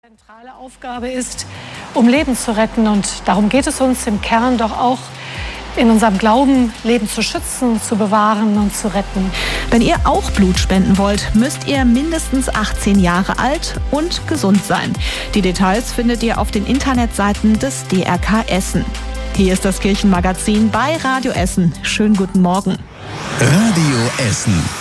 Zentrale Aufgabe ist, um Leben zu retten. Und darum geht es uns im Kern doch auch in unserem Glauben, Leben zu schützen, zu bewahren und zu retten. Wenn ihr auch Blut spenden wollt, müsst ihr mindestens 18 Jahre alt und gesund sein. Die Details findet ihr auf den Internetseiten des DRK Essen. Hier ist das Kirchenmagazin bei Radio Essen. Schönen guten Morgen. Radio Essen.